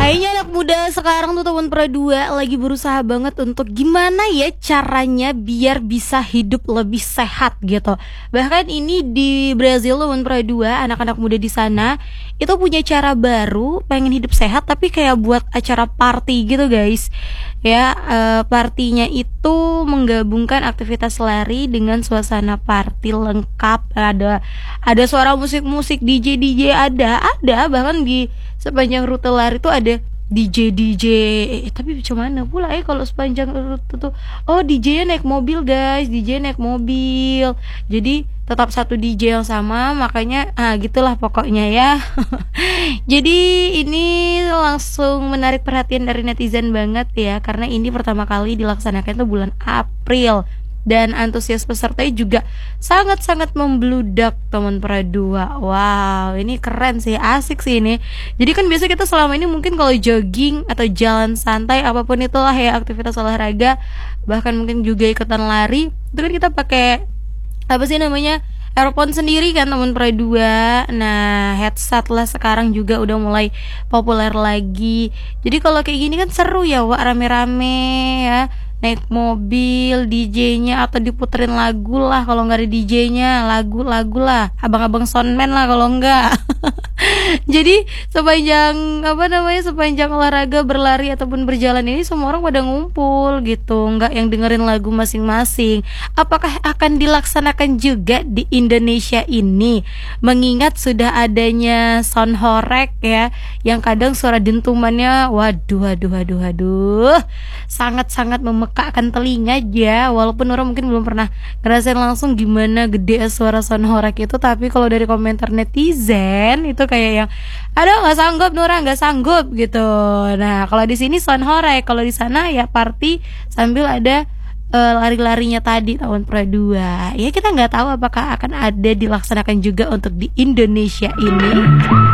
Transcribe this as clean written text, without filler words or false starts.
Kayaknya anak muda sekarang tuh tahun Pro 2 lagi berusaha banget untuk gimana ya caranya biar bisa hidup lebih sehat gitu. Bahkan ini di Brazil tahun Pro 2 anak-anak muda di sana itu punya cara baru pengen hidup sehat tapi kayak buat acara party gitu guys. Ya, partinya itu menggabungkan aktivitas lari dengan suasana party lengkap. Ada suara musik-musik, DJ ada bahkan di sepanjang rute lari tuh ada DJ. Tapi cuman pula kalau sepanjang rute tuh, oh DJ-nya naik mobil guys, DJ naik mobil, jadi tetap satu DJ yang sama, makanya gitulah pokoknya ya. Jadi ini langsung menarik perhatian dari netizen banget ya, karena ini pertama kali dilaksanakan tuh bulan April. Dan antusias peserta juga sangat-sangat membludak teman Pro 2. Wow, ini keren sih, asik sih ini. Jadi kan biasa kita selama ini mungkin kalau jogging atau jalan santai apapun itulah ya aktivitas olahraga, bahkan mungkin juga ikutan lari, itu kan kita pakai apa sih namanya, earphone sendiri kan teman Pro 2. Nah, headset lah sekarang juga udah mulai populer lagi. Jadi kalau kayak gini kan seru ya, wak, rame-rame ya, naik mobil, DJ-nya atau diputerin lagu lah, kalau nggak ada DJ-nya lagu lah, abang-abang soundman lah kalau enggak. Jadi sepanjang olahraga berlari ataupun berjalan ini semua orang pada ngumpul gitu, nggak yang dengerin lagu masing-masing. Apakah akan dilaksanakan juga di Indonesia ini? Mengingat sudah adanya sound horeg ya, yang kadang suara dentumannya waduh, sangat-sangat memekakkan telinga aja. Walaupun orang mungkin belum pernah ngerasain langsung gimana gede suara sound horeg itu, tapi kalau dari komentar netizen itu kayak yang aduh nggak sanggup Nora, nggak sanggup gitu. Nah kalau di sini sound horeg, kalau di sana ya party sambil ada lari-larinya tadi tahun Pro 2. Ya kita nggak tahu apakah akan ada dilaksanakan juga untuk di Indonesia ini.